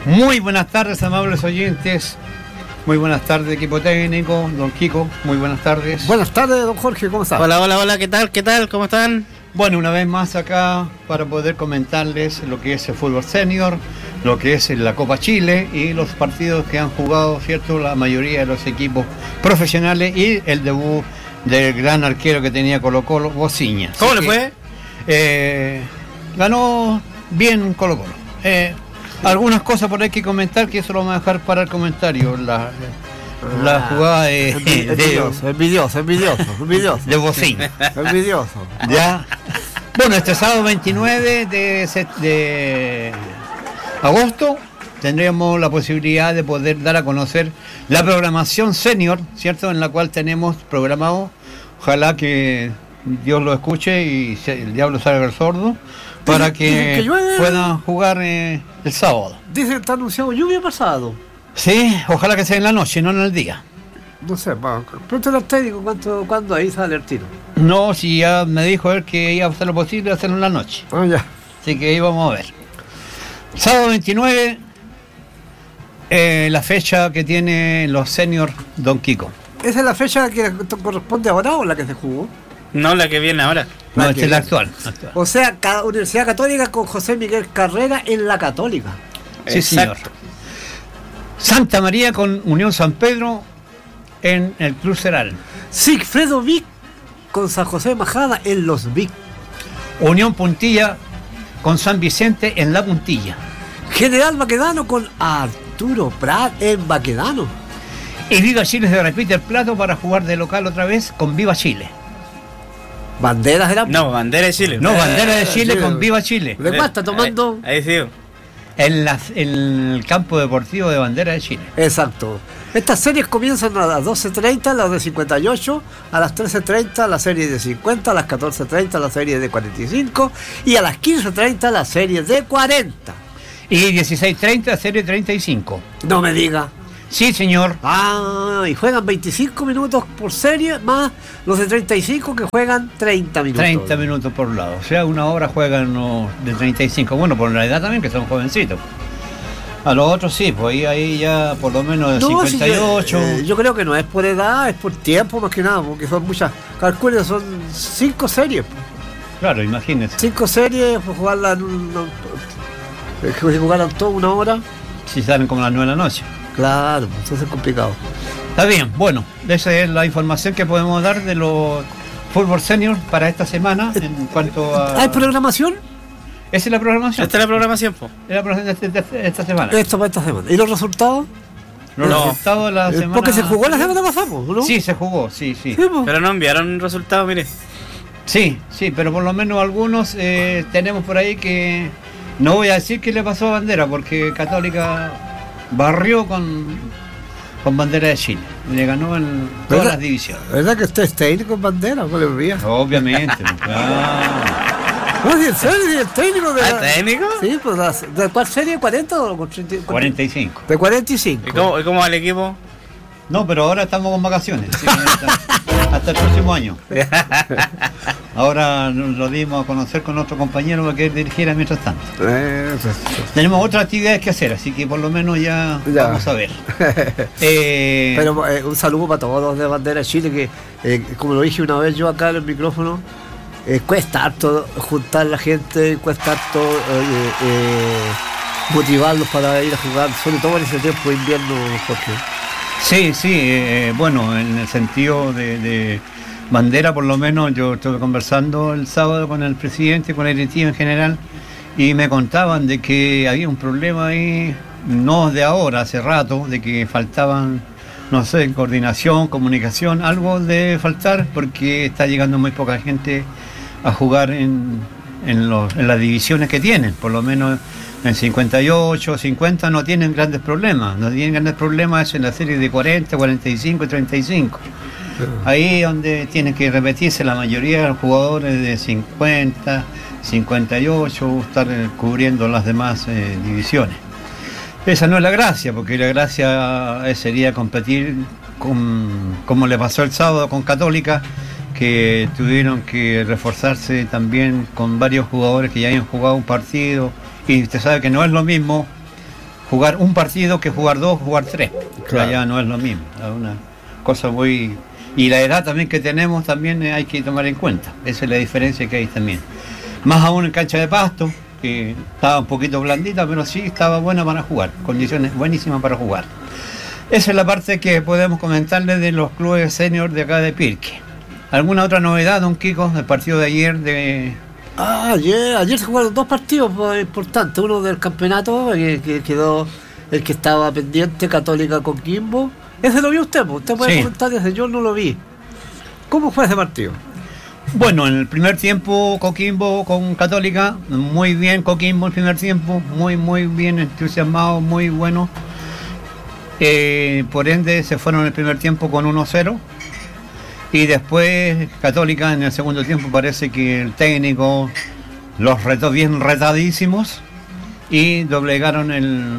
Muy buenas tardes, amables oyentes. Muy buenas tardes, equipo técnico, don Kiko. Muy buenas tardes. Buenas tardes, don Jorge, ¿cómo está? Hola, ¿qué tal? ¿Cómo están? Bueno, una vez más acá para poder comentarles lo que es el fútbol senior, lo que es la Copa Chile y los partidos que han jugado, ¿cierto?, la mayoría de los equipos profesionales y el debut del gran arquero que tenía Colo-Colo, Bociña. ¿Cómo le fue? Ganó bien Colo-Colo. Algunas cosas por ahí que comentar, que eso lo vamos a dejar para el comentario. La jugada de envidioso de Bociña. Envidioso. Ya. Bueno, este sábado 29 de agosto tendremos la posibilidad de poder dar a conocer la programación senior, ¿cierto?, en la cual tenemos programado, ojalá que Dios lo escuche y el diablo salga el sordo, para que puedan jugar el sábado. Dice que está anunciado lluvia pasado. Sí, ojalá que sea en la noche, no en el día. No sé, pregúntale al técnico cuándo ahí sale el tiro. No, si ya me dijo él que iba a hacer lo posible hacerlo en la noche. Ya. Así que ahí vamos a ver. Sábado 29, la fecha que tiene los seniors Don Kiko. ¿Esa es la fecha que corresponde ahora o la que se jugó? No, la que viene ahora. No, esta es la actual. O sea, Universidad Católica con José Miguel Carrera en la Católica. Sí, señor. Santa María con Unión San Pedro en el Club Ceral. Sigfredo Vic con San José Majada en los Vic. Unión Puntilla con San Vicente en la Puntilla. General Baquedano con Arturo Prat en Baquedano. Y Viva Chile se repite el plato para jugar de local otra vez con Viva Chile. ¿Banderas era? No, bandera de Chile. No, bandera de Chile con Viva Chile. ¿De cuál está tomando? Ahí sí. En el campo deportivo de Bandera de Chile. Exacto. Estas series comienzan a las 12:30, las de 58, a las 13:30 la serie de 50, a las 14:30 la serie de 45 y a las 15:30 la serie de 40. Y 16:30 serie 35. No me diga. Sí, señor. Y juegan 25 minutos por serie, más los de 35 que juegan 30 minutos. 30 minutos por lado. O sea, una hora juegan los de 35. Bueno, por la edad también, que son jovencitos. A los otros sí, pues ahí ya por lo menos de 58. Sí, yo creo que no es por edad, es por tiempo más que nada, porque son muchas. Calculen, son 5 series. Claro, imagínense. 5 series, pues jugarla si jugaran toda una hora. Si salen como a las 9 de la noche. Claro, entonces es complicado. Está bien, bueno, esa es la información que podemos dar de los fútbol senior para esta semana en cuanto a... ¿Hay programación? Esa es la programación. Esta es la programación, po. Es la programación de esta semana. Esto para esta semana. ¿Y los resultados? Los resultados de la semana... Porque se jugó la semana pasada, ¿no? Sí, se jugó, sí. Pero no enviaron resultados, mire. Sí, pero por lo menos algunos tenemos por ahí que... No voy a decir qué le pasó a Bandera, porque Católica barrió con Bandera de Chile. Le ganó en todas las divisiones. ¿Verdad que usted es técnico en Bandera? ¿No le olvida? Obviamente, claro. No, si en serio, el técnico de la... ¿Técnico? Sí, pues ¿de cuál serie? ¿40 o 45? De 45. ¿Y cómo va el equipo? No, pero ahora estamos con vacaciones. ¿Sí? Hasta el próximo año. Ahora lo dimos a conocer con otro compañero que dirigiera mientras tanto. Tenemos otras actividades que hacer, así que por lo menos ya. Vamos a ver. Pero un saludo para todos los de Bandera de Chile, que como lo dije una vez yo acá en el micrófono, cuesta harto juntar la gente, cuesta harto motivarlos para ir a jugar, sobre todo en ese tiempo de invierno, Jorge. Sí, bueno, en el sentido de Bandera, por lo menos, yo estuve conversando el sábado con el presidente, con la directiva en general, y me contaban de que había un problema ahí, no de ahora, hace rato, de que faltaban, no sé, coordinación, comunicación, algo debe faltar, porque está llegando muy poca gente a jugar en las divisiones que tienen, por lo menos en 58, 50 no tienen grandes problemas, es en la serie de 40, 45 y 35. Ahí donde tienen que repetirse la mayoría de los jugadores de 50, 58, estar cubriendo las demás divisiones. Esa no es la gracia, porque la gracia sería competir como le pasó el sábado con Católica, que tuvieron que reforzarse también con varios jugadores que ya habían jugado un partido, y usted sabe que no es lo mismo jugar un partido que jugar dos, jugar tres. Claro. Ya no es lo mismo. Es una cosa muy... Y la edad también que tenemos también hay que tomar en cuenta. Esa es la diferencia que hay también. Más aún en cancha de pasto, que estaba un poquito blandita, pero sí estaba buena para jugar. Condiciones buenísimas para jugar. Esa es la parte que podemos comentarles de los clubes senior de acá de Pirque. ¿Alguna otra novedad, don Kiko, del partido de ayer de... Ayer se jugaron dos partidos importantes. Uno del campeonato, que quedó el que estaba pendiente, Católica Coquimbo. Ese lo vio usted, pues. Usted puede Sí. comentar ese, yo no lo vi. ¿Cómo fue ese partido? Bueno, en el primer tiempo Coquimbo con Católica, muy bien Coquimbo el primer tiempo, muy bien entusiasmado, muy bueno. Por ende se fueron en el primer tiempo con 1-0 y después Católica en el segundo tiempo parece que el técnico los retó bien retadísimos y doblegaron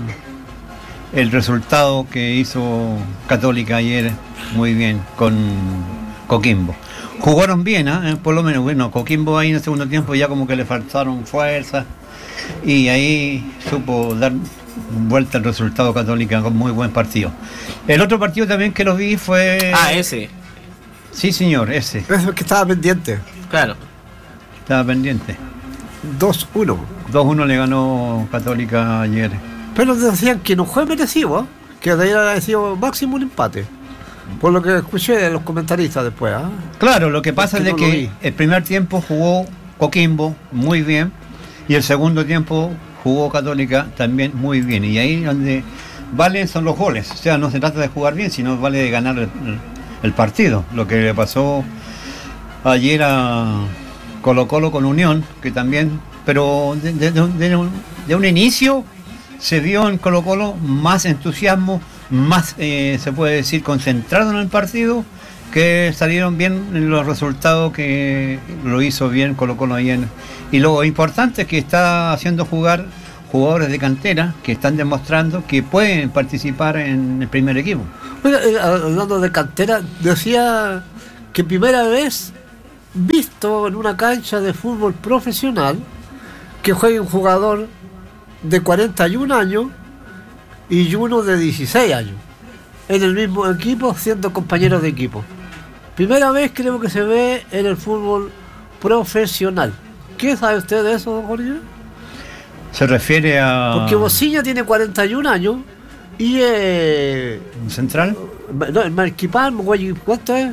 el resultado que hizo Católica ayer muy bien con Coquimbo. Jugaron bien, por lo menos. Bueno, Coquimbo ahí en el segundo tiempo ya como que le faltaron fuerzas y ahí supo dar vuelta al resultado Católica con muy buen partido. El otro partido también que lo vi fue... Ese. Sí, señor, ese. Ese que estaba pendiente. Claro. Estaba pendiente. 2-1. 2-1 le ganó Católica ayer. Pero decían que no fue merecido, ¿eh? Que debería haber sido máximo un empate. Por lo que escuché de los comentaristas después. Claro, lo que pasa es de no lo que vi. el primer tiempo jugó Coquimbo muy bien y el segundo tiempo jugó Católica también muy bien. Y ahí donde valen son los goles. O sea, no se trata de jugar bien, sino vale de ganar el partido. Lo que le pasó ayer a Colo-Colo con Unión, que también... Pero de un inicio se vio en Colo-Colo más entusiasmo, más, se puede decir, concentrado en el partido, que salieron bien los resultados que lo hizo bien Colo-Colo ayer. Y lo importante es que está haciendo jugar jugadores de cantera que están demostrando que pueden participar en el primer equipo. Oiga, hablando de cantera, decía que primera vez visto en una cancha de fútbol profesional que juegue un jugador de 41 años y uno de 16 años en el mismo equipo, siendo compañeros de equipo. Primera vez creo que se ve en el fútbol profesional. ¿Qué sabe usted de eso, don Jorge? Se refiere a... Porque Bociña tiene 41 años y ¿un central? no, el Marquipán, ¿cuánto es?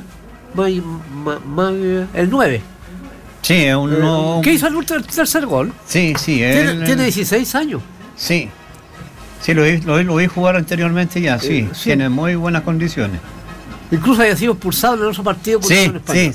El 9. Sí, es un... no- ¿Qué hizo el tercer gol? Sí, Tiene 16 años. Sí, sí, lo vi jugar anteriormente ya, sí, sí. tiene muy buenas condiciones. Incluso había sido expulsado en el otro partido por Sí, España.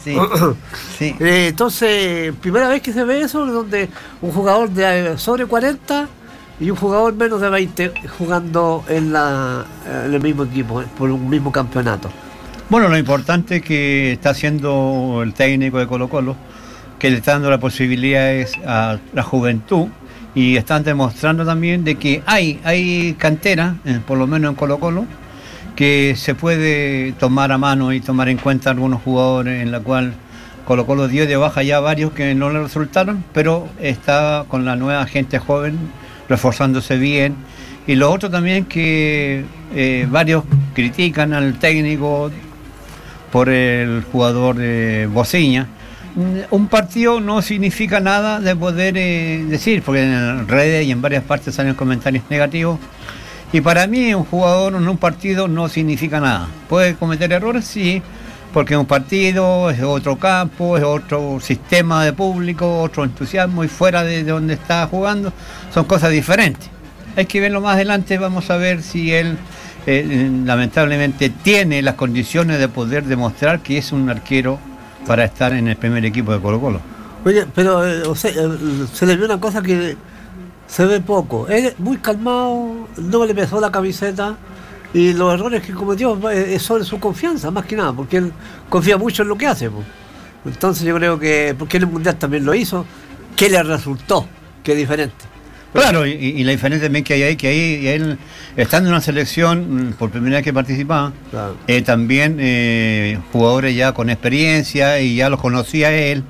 sí. Entonces, primera vez que se ve eso, donde un jugador de sobre 40 y un jugador menos de 20 jugando en el mismo equipo, por un mismo campeonato. Bueno, lo importante que está haciendo el técnico de Colo-Colo, que le está dando las posibilidades a la juventud y están demostrando también de que hay cantera, por lo menos en Colo-Colo, que se puede tomar a mano y tomar en cuenta algunos jugadores en la cual Colo-Colo dio de baja ya varios que no le resultaron, pero está con la nueva gente joven reforzándose bien. Y lo otro también que varios critican al técnico por el jugador de Bociña. Un partido no significa nada de poder decir, porque en redes y en varias partes salen comentarios negativos. Y para mí un jugador en un partido no significa nada. Puede cometer errores, sí, porque un partido es otro campo, es otro sistema de público, otro entusiasmo y fuera de donde está jugando son cosas diferentes. Hay que verlo más adelante, vamos a ver si él lamentablemente tiene las condiciones de poder demostrar que es un arquero para estar en el primer equipo de Colo-Colo. Oye, pero se le ve una cosa que se ve poco. Él es muy calmado, no le pesó la camiseta y los errores que cometió es sobre su confianza, más que nada, porque él confía mucho en lo que hace. Pues. Entonces yo creo que, porque en el Mundial también lo hizo, que le resultó, que es diferente. Claro, y la diferencia también que hay ahí, que ahí él, estando en una selección, por primera vez que participaba, Claro. también jugadores ya con experiencia y ya los conocía él,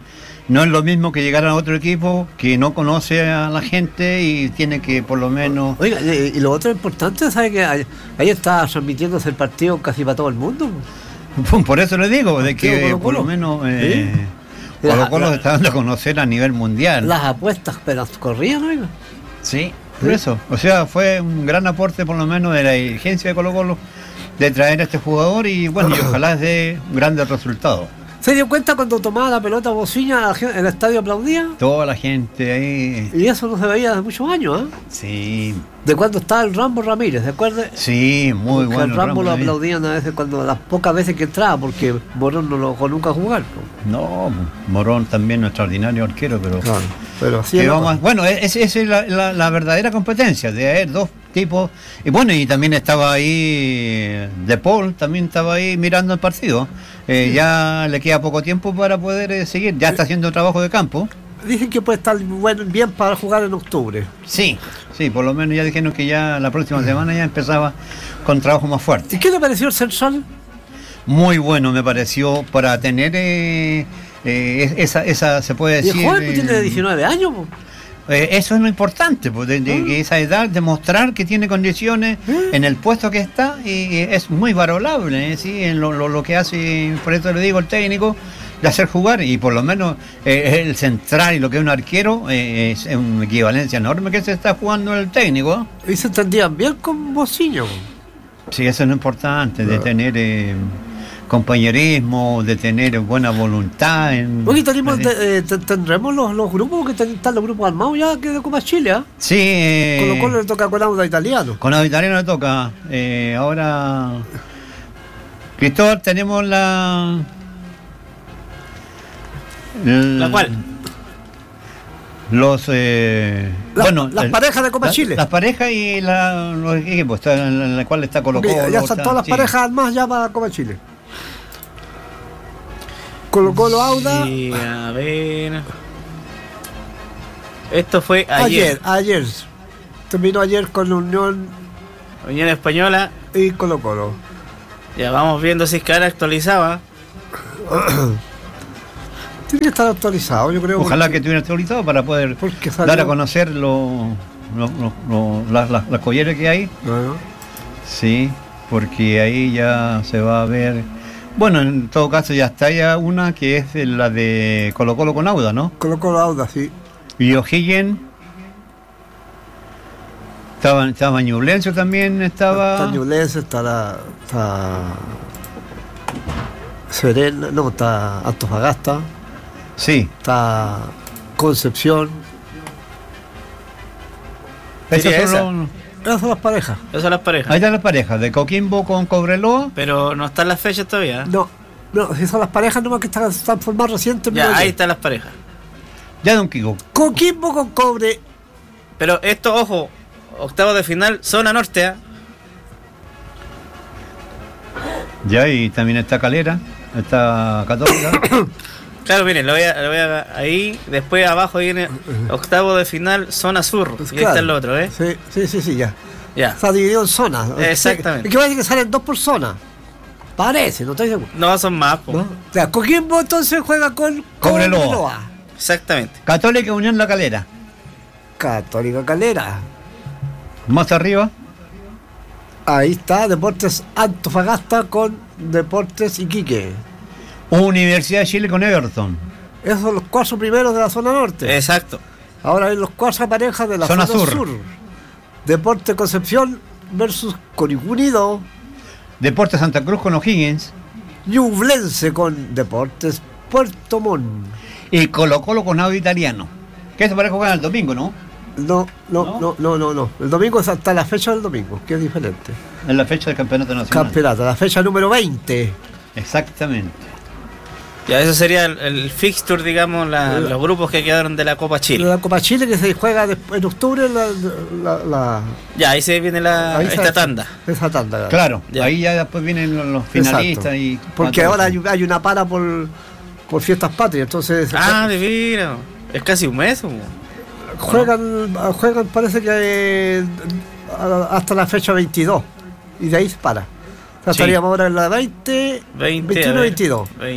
no es lo mismo que llegar a otro equipo que no conoce a la gente y tiene que por lo menos... Oiga, y lo otro importante, ¿sabe que ahí está transmitiéndose el partido casi para todo el mundo? Por eso le digo, de que Colo-Colo. por lo menos ¿Sí? Colo-Colo se está dando a conocer a nivel mundial. Las apuestas, pero corrían, oiga. Sí, por eso. O sea, fue un gran aporte por lo menos de la dirigencia de Colo-Colo de traer a este jugador y bueno, y ojalá dé grandes resultados. ¿Se dio cuenta cuando tomaba la pelota Bociña, el estadio aplaudía? Toda la gente ahí. Y eso no se veía hace muchos años, ¿eh? Sí, De cuando estaba el Rambo Ramírez, ¿de acuerdo? sí, muy Porque bueno. el Rambo lo Ramón, aplaudían a veces cuando las pocas veces que entraba, porque Morón no lo dejó nunca jugar. No, Morón también un extraordinario arquero, pero... Claro, pero así que es. vamos, bueno, esa es la verdadera competencia, de haber dos tipos. Y bueno, y también estaba ahí De Paul, también estaba ahí mirando el partido. Ya le queda poco tiempo para poder seguir, ya está haciendo trabajo de campo. Dicen que puede estar bien para jugar en octubre. Sí, sí, por lo menos ya dijeron que ya la próxima semana ya empezaba con trabajo más fuerte. ¿Y qué le pareció el Central? Muy bueno me pareció para tener esa se puede Y el decir... joven pues, tiene 19 años. Pues. Eso es lo importante, pues, de que esa edad, demostrar que tiene condiciones en el puesto que está, y es muy valorable, ¿sí? En lo que hace, por eso le digo, el técnico, de hacer jugar, y por lo menos el central y lo que es un arquero, es una equivalencia enorme que se está jugando el técnico. Y se entendían bien con Bociño. Sí, eso es lo importante, de tener compañerismo, de tener buena voluntad. Oye, tendremos los grupos, porque están los grupos armados ya que de Copa Chile, ¿ah? Sí. Colo-Colo le toca con Auda Italiano. Con los italianos le toca. Ahora, Cristóbal, tenemos ¿La cual? Los las parejas de Copa Chile. Las parejas y los equipos en la cual está Colo-Colo. Ya están todas las parejas armadas ya para Copa Chile. Colo-Colo, Auda. Sí, a ver. Esto fue ayer. Ayer. Terminó ayer con Unión Española. y Colo-Colo. Ya vamos viendo si es que ahora actualizaba. Tiene que estar actualizado, yo creo. Ojalá que estuviera actualizado para poder dar a conocer las colleras que hay. Bueno. Sí, porque ahí ya se va a ver. Bueno, en todo caso ya está ya una que es la de Colo-Colo con Auda, ¿no? Colo-Colo, Auda, sí. Y O'Higgins. Estaba Ñublense también, Está Ñublense, está Serena, no, está Antofagasta. Sí. Está Concepción. Esas son Esas son las parejas. Esas son las parejas. ahí están las parejas, de Coquimbo con Cobreloa. Pero no están las fechas todavía. No, si son las parejas nomás que están formadas recientemente. Ya, ahí están las parejas. Ya, Don Kiko. Coquimbo con Cobre. Pero esto, ojo, octavos de final, zona norte, ¿eh? Ya, y también está Calera, está Católica. Claro, miren, lo voy a ahí, después abajo viene octavo de final, zona sur. Pues Y ahí está el otro, ¿eh? Sí, ya. Ya. Está dividido en zonas. Exactamente. Es que parece que salen 2 por zona. Parece, no estoy seguro. No, son más, po. ¿No? O sea, Coquimbo entonces juega con Cobreloa. Exactamente. Católica Unión La Calera. Católica Calera. Más arriba. Ahí está Deportes Antofagasta con Deportes Iquique. Universidad de Chile con Everton. Esos son los 4 primeros de la zona norte. Exacto. Ahora hay los 4 parejas de la zona sur. Deportes Concepción versus Curicó Unido. Deportes Santa Cruz con O'Higgins. Ñublense con Deportes Puerto Montt. Y Colo-Colo con Auda Italiano. Que eso para jugar el domingo, ¿no? No. El domingo es hasta la fecha del domingo, que es diferente. En la fecha del campeonato nacional. Campeonato, la fecha número 20. Exactamente. Ya, eso sería el fixture, digamos, los grupos que quedaron de la Copa Chile. La Copa Chile que se juega en octubre. Ya, ahí se viene esta tanda. Esa tanda. Claro, Ya. ahí ya después vienen los finalistas. Exacto. Y porque ahora hay una para por fiestas patrias, entonces De mira, es casi un mes. juegan parece que hasta la fecha 22 y de ahí se para. O sea, Sí. estaríamos ahora en la 20, 21, 22.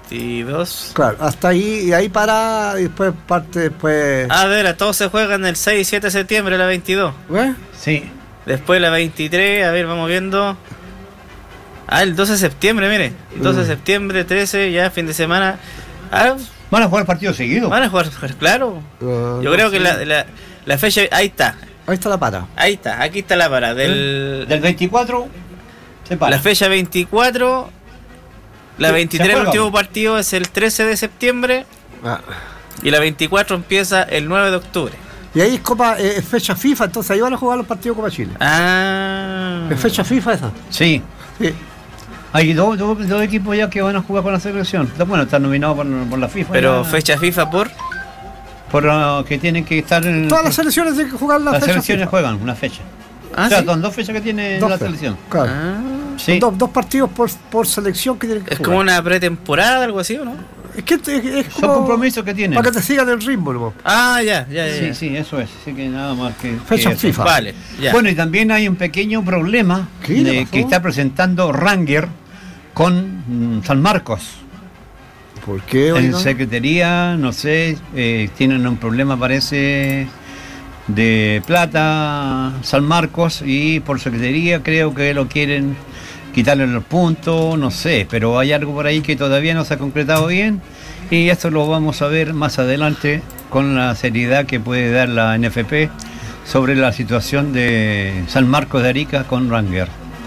22. Claro, hasta ahí, y ahí para, y después parte después. A ver, todos se juegan el 6 y 7 de septiembre, la 22. ¿Ves? Sí. Después la 23, a ver, vamos viendo. El 12 de septiembre, mire. 12 de septiembre, 13, ya fin de semana. Van a jugar partidos seguidos. Van a jugar, claro. Yo creo que la fecha, ahí está. Ahí está la para. Ahí está, aquí está la para. Del 24 se para. La fecha 24, la 23, el último partido es el 13 de septiembre. Y la 24 empieza el 9 de octubre. Y ahí es Copa, es fecha FIFA, entonces ahí van a jugar los partidos Copa Chile. ¿Es fecha FIFA esa? Sí. Hay dos equipos ya que van a jugar con la selección. Bueno, están nominados por la FIFA. Pero ya. Fecha FIFA por que tienen que estar en... Todas las selecciones tienen que jugar la fecha. Las selecciones FIFA. juegan una fecha. ¿Sí? Son 2 fechas que tiene la selección. Claro. Sí. Son dos partidos por selección que tienen que jugar. Es como una pretemporada, algo así, ¿o no? Es que es como... Son compromisos que tienen. Para que te sigan el ritmo, ¿no? Ya. Sí, eso es. Así que nada más que... Fecha que FIFA. Vale, ya. Bueno, y también hay un pequeño problema que está presentando Ranger con San Marcos. ¿Por qué? En Secretaría, no sé, tienen un problema, parece, de plata San Marcos, y por Secretaría creo que lo quieren quitarle los puntos, no sé, pero hay algo por ahí que todavía no se ha concretado bien, y esto lo vamos a ver más adelante con la seriedad que puede dar la NFP sobre la situación de San Marcos de Arica con Ranger,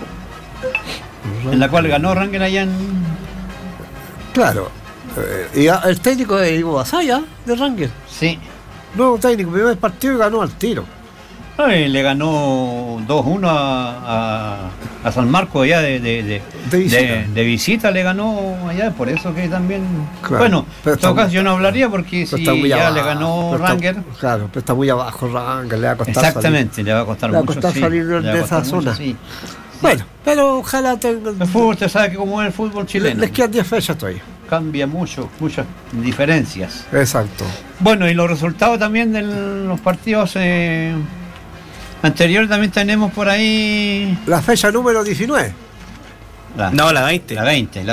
en la cual ganó Ranger allá en... Claro. Y el técnico de Ivo Basaya, de Ranger. Sí. Nuevo técnico, primer partido y ganó al tiro. Le ganó 2-1 a San Marcos allá de visita, le ganó allá, por eso que también... Claro, bueno, en todo caso yo no hablaría porque si ya le ganó Ranger... Claro, pero está muy abajo Ranger, le va a costar exactamente, salir. Le va a costar le va mucho. a costar salir de esa zona. Sí. Bueno, pero ojalá tengan... El fútbol, usted sabe que como es el fútbol chileno. Les quedan 10 fechas todavía. Cambia muchas diferencias. Exacto. Bueno, y los resultados también de los partidos anteriores también tenemos por ahí... La fecha número 19. No, la 20. La 20.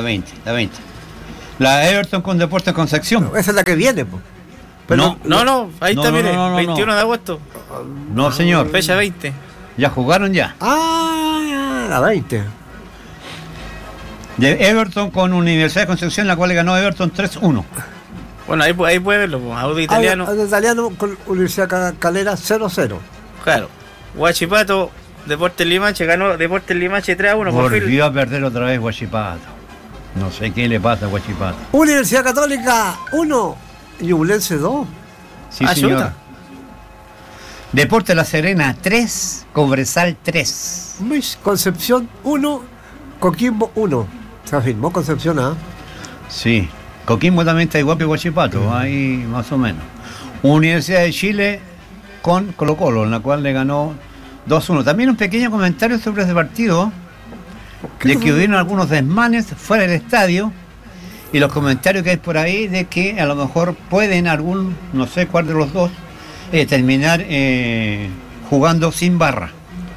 La Everton con Deportes Concepción. No, esa es la que viene, pues. Pero no, ahí está, mire, 21 de agosto. No, señor. Fecha 20. Ya jugaron ya. La 20. De Everton con Universidad de Concepción, la cual le ganó Everton 3-1. Bueno, ahí puede verlo, Audi Italiano. Audi Italiano con Universidad Calera 0-0. Claro. Huachipato, Deportes Limache, ganó Deportes Limache 3-1. Volvió a perder otra vez Huachipato. No sé qué le pasa a Huachipato. Universidad Católica 1, Ñublense 2. Sí, señor. Deportes La Serena 3, Cobresal 3. Concepción 1, Coquimbo 1. Se afirmó Concepción, ¿ah? Sí. Coquimbo también está igual que Huachipato, ahí más o menos. Universidad de Chile con Colo-Colo, en la cual le ganó 2-1. También un pequeño comentario sobre ese partido, de que hubieron algunos desmanes fuera del estadio, y los comentarios que hay por ahí de que a lo mejor pueden no sé cuál de los dos, terminar jugando sin barra.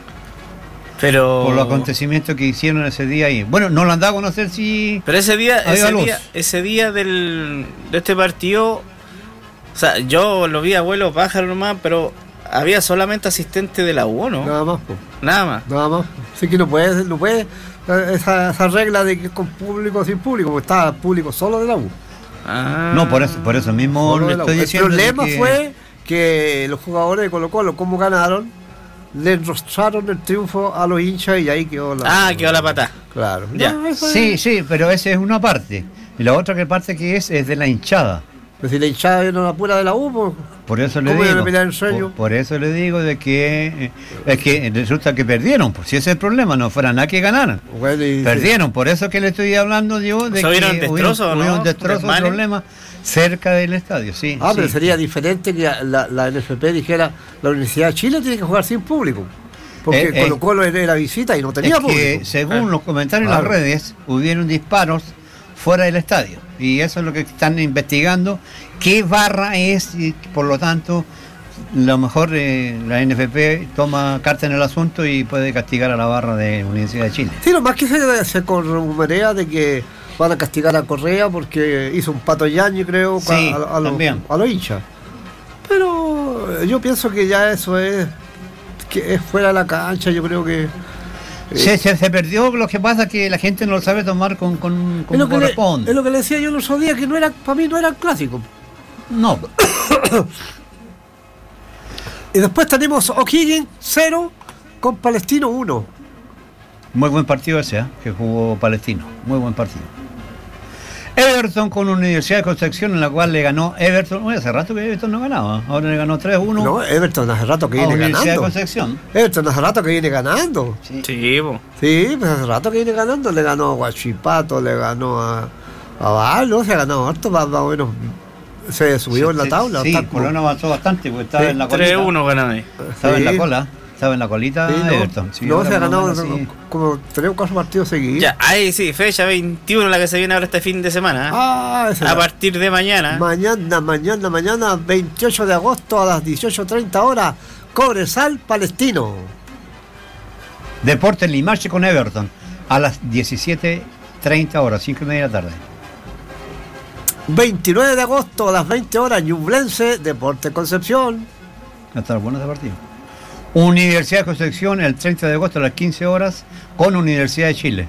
Pero... por los acontecimientos que hicieron ese día ahí. Bueno, no lo han dado a conocer si... Pero ese día de este partido, o sea, yo lo vi a vuelo pájaro nomás, pero había solamente asistente de la U, ¿no? Nada más, pues. Nada más. Así que no puede esa regla de que con público o sin público, porque estaba público solo de la U. No, por eso mismo le estoy diciendo. El problema fue que los jugadores de Colo-Colo, como ganaron, le enrostraron el triunfo a los hinchas y ahí quedó la patada. Claro. Ya. Sí, pero esa es una parte. Y la otra parte que es de la hinchada. Pero si la hinchada vino la pura de la U, pues, por eso le digo. Por eso le digo de que es que resulta que perdieron, por si ese es el problema, no fuera nada que ganaran. Bueno, perdieron, por eso que le estoy hablando yo de que hubo un destrozo, problema cerca del estadio, sí. Pero sería diferente que la NFP dijera la Universidad de Chile tiene que jugar sin público. Porque Colo-Colo era visita y no tenía público. Que según los comentarios en las redes, hubieron disparos fuera del estadio. Y eso es lo que están investigando. ¿Qué barra es? Y por lo tanto, lo mejor la NFP toma carta en el asunto y puede castigar a la barra de Universidad de Chile. Sí, lo más que se rumorea de que van a castigar a Correa porque hizo un pato yañi, creo, Sí, a también. los hinchas. Pero yo pienso que ya eso es fuera de la cancha, yo creo que... Se perdió, lo que pasa es que la gente no lo sabe tomar como corresponde. Es lo que le decía yo el otro día, que para mí no era clásico. No, Y después tenemos O'Higgins 0 con Palestino 1. muy buen partido ese, que jugó Palestino, muy buen partido. Everton con Universidad de Concepción, en la cual le ganó Everton. Hace rato que Everton no ganaba, ahora le ganó 3-1 No, Everton hace rato que a viene Universidad de ganando. Concepción. Everton hace rato que viene ganando. Sí, po. Sí, pues hace rato que viene ganando. Le ganó a Guachipato, le ganó a Balo, se ha ganado harto, más o menos. Se subió en la tabla. Sí, está por como- lo menos avanzó bastante, porque estaba Sí, en la colita. 3-1 ganan ahí. Estaba en la Sí. cola, estaba en la colita Sí, no, Everton. Sí, no, ahora se ha por lo ganado menos sí. como 3 o 4 partidos seguidos. Ya, ahí sí, fecha 21 la que se viene ahora este fin de semana. Esa A es la- partir de mañana. Mañana, 28 de agosto a las 18:30 horas, Cobresal Palestino. Deportes Limache con Everton a las 17:30 horas, 5:30 de la tarde. 29 de agosto a las 20 horas, Ñublense, Deporte Concepción. Va a estar bueno ese partido. Universidad de Concepción el 30 de agosto a las 15 horas con Universidad de Chile.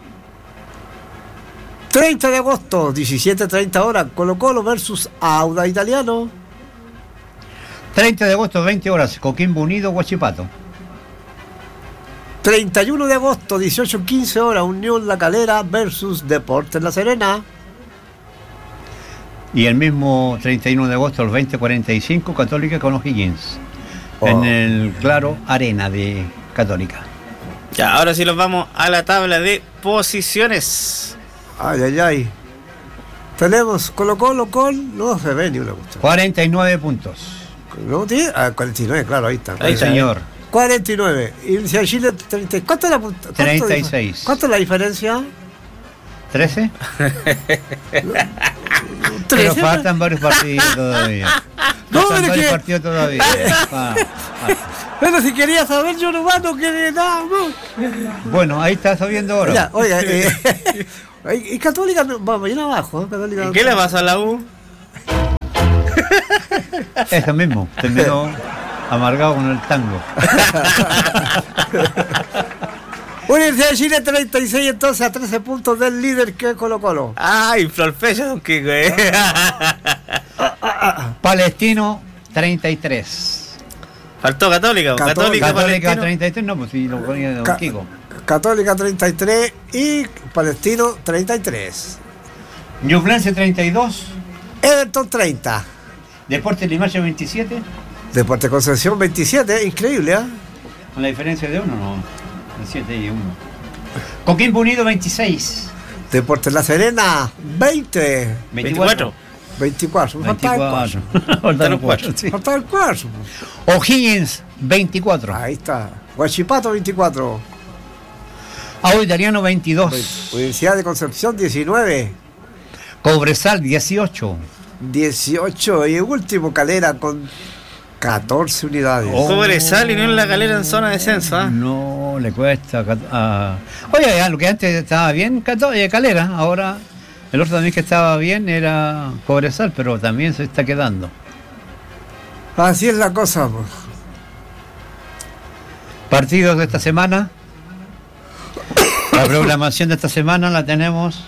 30 de agosto, 17:30 horas, Colo Colo versus Auda Italiano. 30 de agosto, 20 horas, Coquimbo Unido, Huachipato. 31 de agosto, 18:15 horas, Unión La Calera versus Deportes La Serena. Y el mismo 31 de agosto, el 20:45, Católica con O'Higgins. Oh. En el Claro Arena de Católica. Ya, ahora sí nos vamos a la tabla de posiciones. Ay. Tenemos Colo Colo con... No se ve ni una cuestión. 49 puntos. ¿No tiene? 49, claro, ahí está. Ahí Sí, señor. 49. Y Universidad de Chile, 30. ¿Cuánto es la punta? 36. ¿Cuánto es la diferencia? 13. 13. Pero faltan varios partidos todavía. No, Faltan pero varios que- partidos todavía. Pero si quería saber, yo nomás no quería nada. No. Bueno, ahí está subiendo ahora. Ya, oiga, y Católica va mañana abajo. Católica, ¿Y qué le pasa a la U? Eso mismo, terminó amargado con el tango. Universidad de Chile 36, entonces a 13 puntos del líder que es Colo Colo. Ah, infló el pecho, don Kiko, Palestino 33. Faltó Católica. Católica, Católica, Católica Palestino. 33, no, pues si lo ponía de Don Ca- Kiko. Católica 33 y Palestino 33. Ñublense 32. Everton 30. Deportes Limache 27. Deporte Concepción 27, increíble, ¿eh? Con la diferencia de uno, no. De 7 y 1. Coquimbo Unido 26. Deportes La Serena 20. 24. 24. Faltaba el 4. 24. Faltaron 4. Sí. Faltaba el 4. O'Higgins 24. Ahí está. Guachipato 24. Auda Italiano 22. Universidad de Concepción 19. Cobresal 18. 18. Y el último Calera con 14 unidades. Oh. Cobresal y no en la Calera en zona de descenso, ¿ah? No, le cuesta. Oye, ya, lo que antes estaba bien, Calera, ahora el otro también que estaba bien era Cobresal, pero también se está quedando. Así es la cosa, pues. Partidos de esta semana. La programación de esta semana la tenemos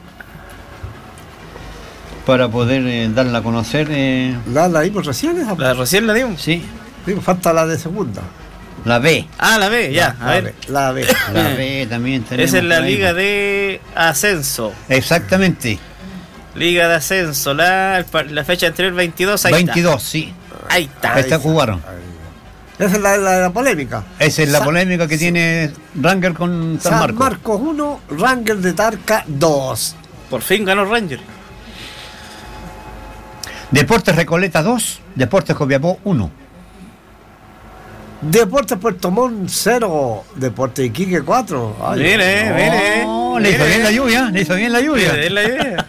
para poder darla a conocer. La dimos recién esa. Recién la dimos. Sí, Sí, falta la de segunda. la B. Ah, la B, ya, a ver. La B. La B también tenemos. Esa es la por ahí. Liga de Ascenso. Exactamente. Liga de Ascenso, la fecha anterior 22, ahí 22, sí. está. Ahí está. Ahí está jugaron. Esa es la polémica. Esa es la Sa- polémica que tiene Ranger con San Marcos. Marcos 1, Rangel de Talca 2. Por fin ganó Ranger. Deportes Recoleta 2, Deportes Copiapó 1. Deportes Puerto Montt 0. Deportes Iquique 4. Ay, Mire. Oh, le hizo bien la lluvia, le hizo bien la lluvia. Es la idea.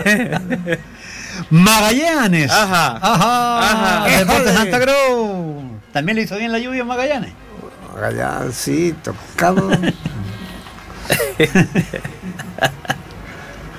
Magallanes. Ajá. Ajá. Ajá. Deportes Éjale. Santa Cruz. También le hizo bien la lluvia a Magallanes. Magallancito, cabrón.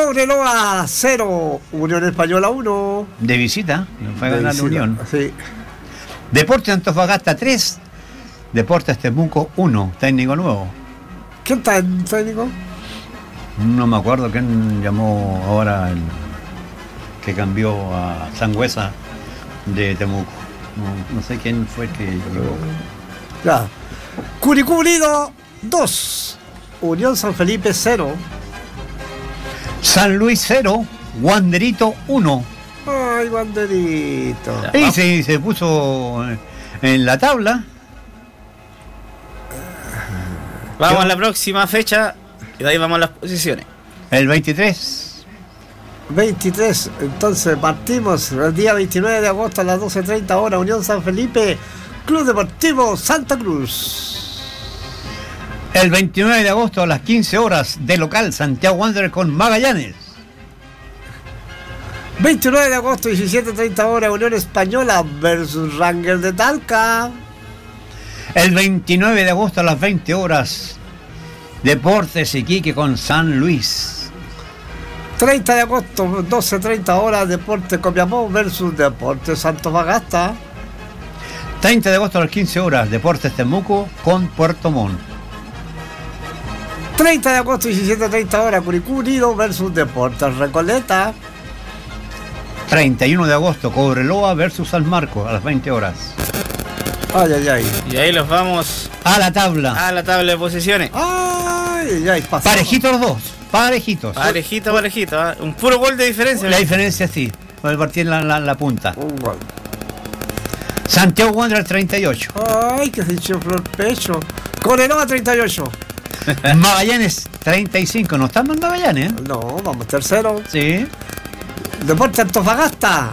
Cobreloa 0, Unión Española 1. De visita, fue a ganar la Unión. Sí. Deportes Antofagasta 3, Deportes Temuco 1, técnico nuevo. ¿Quién está en técnico? No me acuerdo quién llamó ahora que cambió a Sangüesa de Temuco. No sé quién fue el que llegó. Ya. Curicó Unido 2, Unión San Felipe 0. San Luis 0, Wanderito 1. Ay, Wanderito. Y se puso en la tabla. Vamos a la próxima fecha y de ahí vamos a las posiciones. El 23. 23, entonces partimos el día 29 de agosto a las 12:30 horas, Unión San Felipe, Club Deportivo Santa Cruz. El 29 de agosto a las 15 horas de local, Santiago Wanderers con Magallanes. 29 de agosto, 17:30 horas, Unión Española versus Rangers de Talca. El 29 de agosto a las 20 horas, Deportes Iquique con San Luis. 30 de agosto, 12:30 horas, Deportes Copiapó versus Deportes Antofagasta. 30 de agosto a las 15 horas, Deportes Temuco con Puerto Montt. 30 de agosto, 17:30 horas, Curicó Unido versus Deportes Recoleta. 31 de agosto, Cobreloa versus San Marcos a las 20 horas. Ay, ay, ay. Y ahí los vamos A la tabla. a la tabla de posiciones. Ay, ay, ay, pasamos. Parejitos los dos. Parejitos. Parejito, parejito. Un puro gol de diferencia. La diferencia sí. Con el partido en la punta. Un gol. Santiago Wanderers 38. Ay, que se chifló el pecho. Cobreloa 38. Magallanes 35. No están mal Magallanes, ¿eh? No, vamos tercero. Sí. Deportes Antofagasta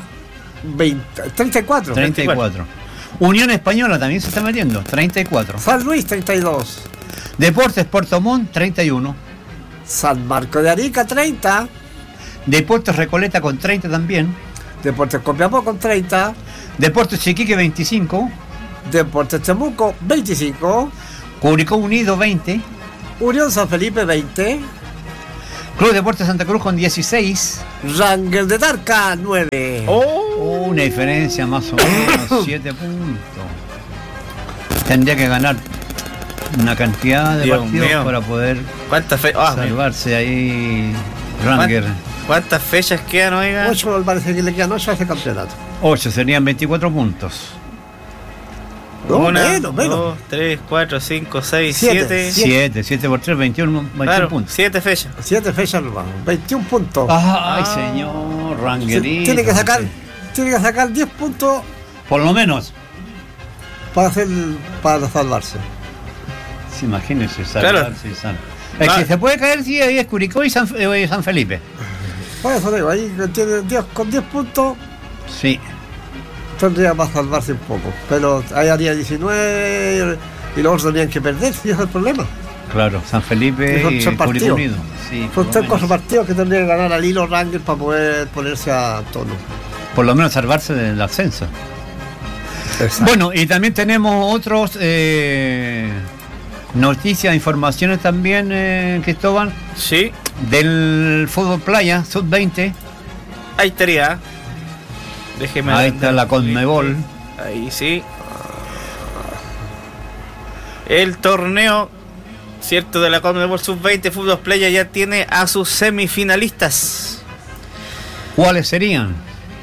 34. 34. Unión Española también se está metiendo. 34. San Luis 32. Deportes Puerto Montt 31. San Marco de Arica 30. Deportes Recoleta con 30 también. Deportes Copiapó con 30. Deportes Chiquique 25. Deportes Temuco 25. Curicó Unido 20. Unión San Felipe 20. Club Deportes Santa Cruz con 16. Rangers de Talca 9. Una diferencia más o menos 7 puntos. Tendría que ganar una cantidad de Dios partidos mío. para poder ¿Cuántas fechas? salvarse ahí Ranger. ¿Cuántas fechas quedan, oiga? 8, me parece que le quedan 8 a ese campeonato. 8 serían 24 puntos. No, Una, menos. 2, 3, 4, 5, 6, Siete. 7. 7 por 3, 21 Claro, puntos. 7 fechas. 7 fechas nos vamos. 21 puntos. Ay, señor Rangerito. Tiene que sacar 10 puntos por lo menos. para salvarse. Sí, imagínense, Claro. salvarse y El que se puede caer sí ahí es Curicó y San Felipe. Por eso digo, ahí con 10 puntos Sí. tendría para salvarse un poco. Pero ahí haría 19 y los otros tenían que perder, si ese es el problema. Claro, San Felipe Son y 3 Curicó partidos. Unido. Sí, Son por 3 lo 4 menos. partidos que tendría que ganar al hilo Rangers para poder ponerse a tono. Por lo menos salvarse del ascenso. Exacto. Bueno, y también tenemos otros noticias, informaciones también, Cristóbal, Sí, del fútbol playa, sub-20. ahí estaría. Déjeme Ahí ver. está la Conmebol. Ahí sí. El torneo, cierto, de la Conmebol Sub-20 Fútbol Playa ya tiene a sus semifinalistas. ¿Cuáles serían?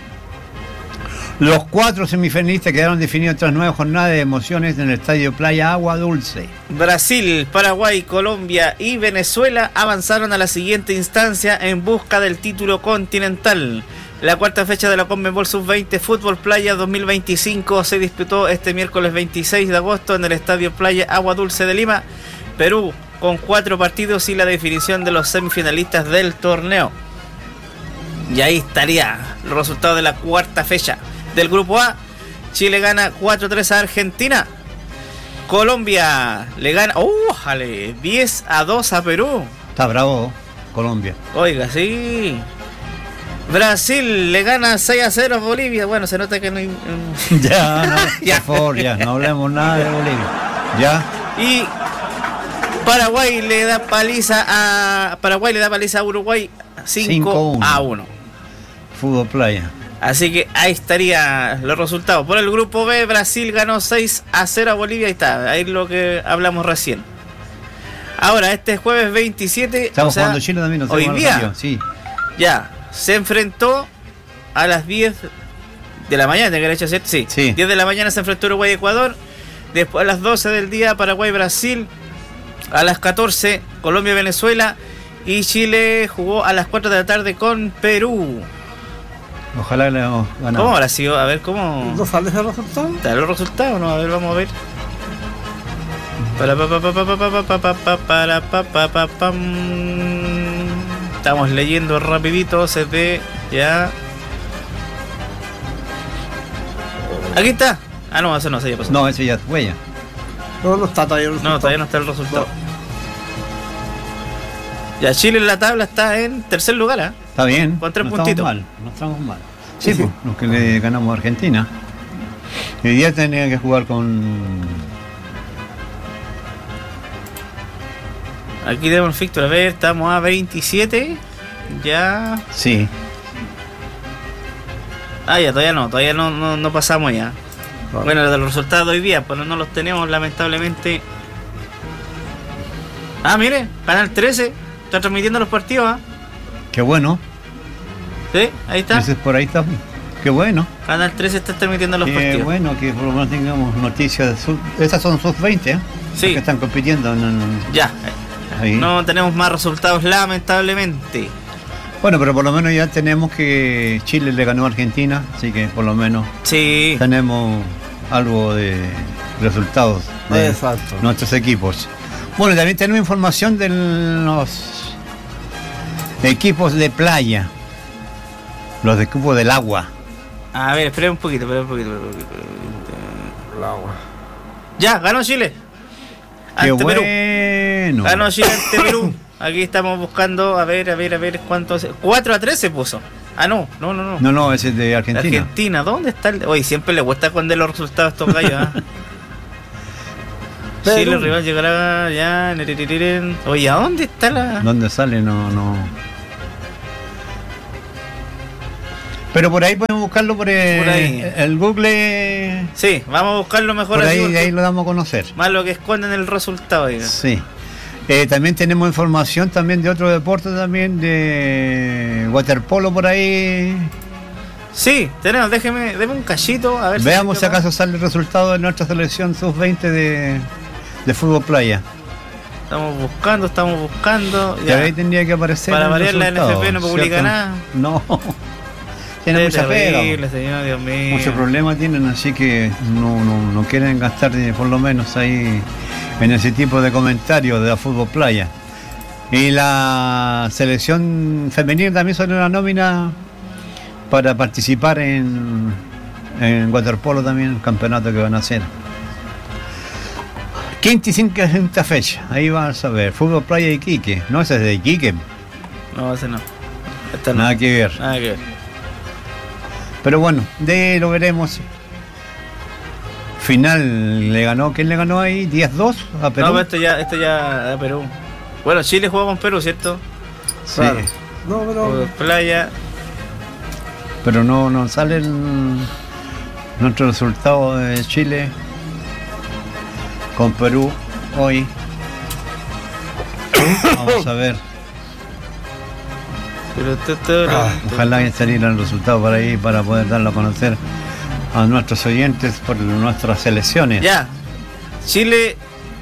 Los 4 semifinalistas quedaron definidos tras 9 jornadas de emociones en el Estadio Playa Agua Dulce. Brasil, Paraguay, Colombia y Venezuela avanzaron a la siguiente instancia en busca del título continental. La cuarta fecha de la Conmebol Sub-20 Fútbol Playa 2025 se disputó este miércoles 26 de agosto en el Estadio Playa Agua Dulce de Lima, Perú, con 4 partidos y la definición de los semifinalistas del torneo. Y ahí estaría los resultados de la cuarta fecha. Del grupo A, Chile gana 4-3 a Argentina. Colombia le gana, ¡ójale! 10-2 a Perú. Está bravo Colombia. Oiga, sí. Brasil le gana 6-0 a Bolivia. Bueno, se nota que no hay... Ya, no, Ya. por favor, ya, no hablemos nada de Bolivia. Ya. Y Paraguay le da paliza a Uruguay 5-1. Fútbol Playa. Así que ahí estarían los resultados. Por el grupo B, Brasil ganó 6-0 a Bolivia. Ahí está, ahí es lo que hablamos recién. Ahora, este jueves 27. Estamos jugando Chile también. Hoy día. Sí. Ya, se enfrentó a las 10 de la mañana. ¿Te querés hacer? Sí. 10 de la mañana se enfrentó Uruguay-Ecuador. Después a las 12 del día, Paraguay-Brasil. A las 14, Colombia-Venezuela. Y Chile jugó a las 4 de la tarde con Perú. Ojalá le hemos ganado. ¿Cómo habrá sido? A ver, ¿cómo? ¿No sale ese resultado? ¿Está los resultados? No, a ver, vamos a ver. Estamos leyendo rapidito, se ve ya. Aquí está. Ah, no, eso no, ya pasó. No, ese ya fue ya. No está todavía el resultado. No, todavía no está el resultado. Ya, Chile en la tabla está en tercer lugar, ¿eh? Está bien. Con 3 puntitos. No estamos mal. Sí, pues, los que le ganamos a Argentina. Hoy día tenía que jugar con... Aquí tenemos el fixture, a ver, estamos a 27. Ya. Sí. Ah, ya, todavía no pasamos ya. Bueno, de los resultados de hoy día, pero no los tenemos lamentablemente. Ah, mire, Canal 13 está transmitiendo los partidos, ¿ah? Qué bueno. Sí, ahí está. Ese por ahí está. Qué bueno. Canal 13 está transmitiendo los partidos. Qué bueno que por lo menos tengamos noticias de estas son sub-20, ¿eh? Sí. Que están compitiendo. Ya. Ahí. No tenemos más resultados lamentablemente. Bueno, pero por lo menos ya tenemos que Chile le ganó a Argentina, así que por lo menos sí tenemos algo de resultados de Exacto. nuestros equipos. Bueno, también tenemos información de los equipos de playa, los equipos del agua. A ver, espera un poquito. El agua. Ya, ganó Chile. Qué ante bueno. Perú. Ganó Chile ante Perú. Aquí estamos buscando, a ver cuánto hace. 4-3 se puso. Ah, no. No, ese es de Argentina. Argentina, ¿dónde está el...? Oye, siempre le cuesta esconder los resultados a estos gallos, ¿eh? Chile, el rival llegará ya. Oye, ¿a dónde está la...? ¿Dónde sale? No. Pero por ahí podemos buscarlo por el Google. Sí, vamos a buscarlo mejor. Por así, ahí lo damos a conocer. Más lo que esconden el resultado. Oiga. Sí. También tenemos información también de otro deporte también, de waterpolo por ahí. Sí, tenemos, déme un cachito. A ver. Veamos si acaso sale el resultado de nuestra selección sub-20 de fútbol playa. Estamos buscando. Ya ahí tendría que aparecer. Para variar la NFP no publica nada. No. Tiene mucha pega. Señor, Dios mío. Muchos problemas tienen, así que no quieren gastar por lo menos ahí en ese tipo de comentarios de la fútbol playa. Y la selección femenina también salió una nómina para participar en waterpolo también, el campeonato que van a hacer. Quinta y quinta fecha, ahí van a saber. Fútbol playa de Iquique, no, ese es de Iquique. No, ese no. Nada que ver. Pero bueno, de ahí lo veremos. Final ¿quién le ganó ahí? 10-2 a Perú. No, esto ya a Perú. Bueno, Chile jugó con Perú, ¿cierto? Sí. Claro. No, pero playa. Pero no sale nuestro resultado de Chile con Perú hoy. Vamos a ver. Ojalá que saliera el resultado por ahí para poder darlo a conocer a nuestros oyentes por nuestras selecciones. Ya, Chile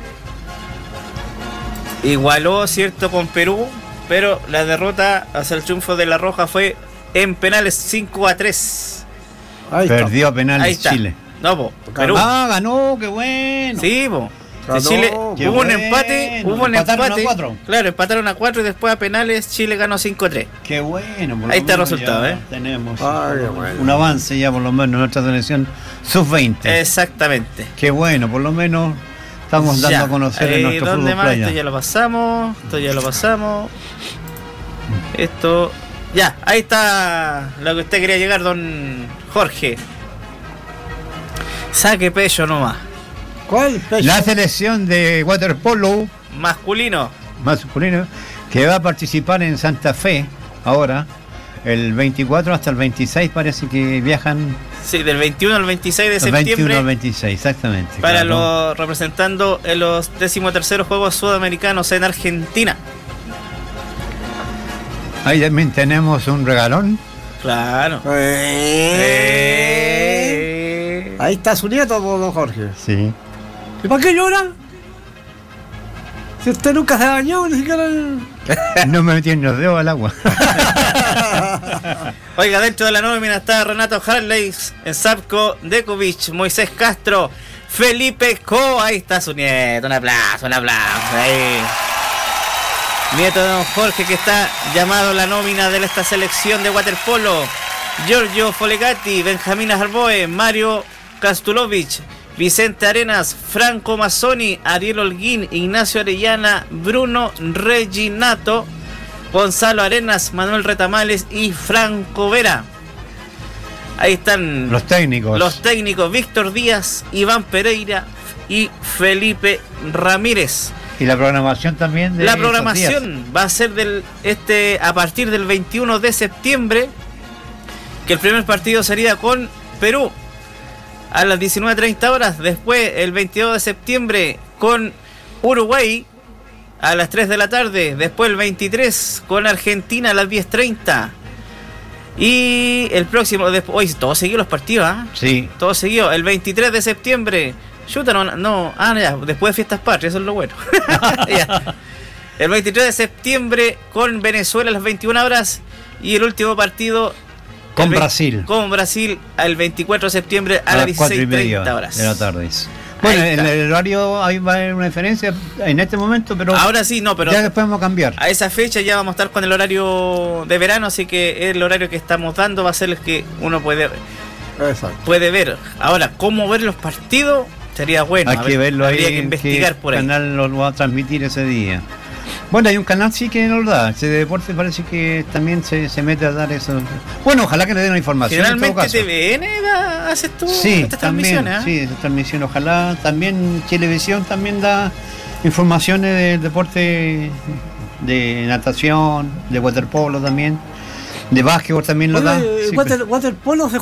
igualó, cierto, con Perú, pero la derrota hacia el triunfo de La Roja fue en penales 5-3. Perdió a penales Chile. No, Perú. Ah, ganó, qué bueno. Sí, Chile hubo un empate. A 4. Claro, empataron a 4 y después a penales Chile ganó 5-3. Qué bueno. Ahí está el resultado, Tenemos un avance ya por lo menos en nuestra selección sub-20. Exactamente. Qué bueno, por lo menos estamos dando a conocer en nuestro fútbol playa. Esto ya lo pasamos. Esto ya, ahí está lo que usted quería llegar, don Jorge. Saque pecho nomás. ¿Cuál fecha? La selección de waterpolo Masculino. masculino que va a participar en Santa Fe ahora, el 24 hasta el 26 parece que viajan. Sí, del 21 al 26 de El septiembre. 21 al 26, exactamente. Para claro. representando en los 13º Juegos Sudamericanos en Argentina. Ahí también tenemos un regalón. Claro. Ahí está su nieto, don Jorge. Sí. ¿Y para qué llora? Si usted nunca se bañó, ni siquiera... No me metí en los dedos al agua. Oiga, dentro de la nómina está Renato Harley, Sapko Dekovic, Moisés Castro, Felipe Co. Ahí está su nieto. Un aplauso, un aplauso. Ahí. Nieto de don Jorge, que está llamado a la nómina de esta selección de waterpolo. Giorgio Folegatti, Benjamín Arboe, Mario Kastulovic, Vicente Arenas, Franco Mazzoni, Ariel Holguín, Ignacio Arellana, Bruno Reginato, Gonzalo Arenas, Manuel Retamales y Franco Vera. Ahí están Los técnicos. los técnicos: Víctor Díaz, Iván Pereira y Felipe Ramírez. Y la programación también de La estos días. programación va a ser a partir del 21 de septiembre, que el primer partido sería con Perú a las 19:30 horas. Después, el 22 de septiembre, con Uruguay a las 3 de la tarde. Después, el 23, con Argentina a las 10:30. Y el próximo, hoy todos seguidos los partidos, ¿ah? Sí. Todo seguido. El 23 de septiembre. Chuta, ya, después de Fiestas Patrias, eso es lo bueno. Ya. El 23 de septiembre con Venezuela a las 21 horas. Y el último partido Con Brasil. Con Brasil el 24 de septiembre a las 16:30 horas. de la tarde. Bueno, Ahí en está. el horario ahí va a haber una diferencia en este momento, pero Ahora sí, no, pero ya después vamos a cambiar. a esa fecha ya vamos a estar con el horario de verano, así que el horario que estamos dando va a ser el que uno puede ver. Ahora, ¿cómo ver los partidos? Sería bueno. Hay que verlo ahí. Habría que investigar por ahí. El canal lo va a transmitir ese día. Bueno, hay un canal sí que nos da. Ese deporte parece que también se mete a dar eso. Bueno, ojalá que le den la información. Generalmente en todo caso. TVN hace Sí, estas también, transmisiones. sí, esta transmisión. Ojalá también Televisión también da informaciones del deporte de natación, de waterpolo también, de básquetbol también lo da. Sí, waterpolo se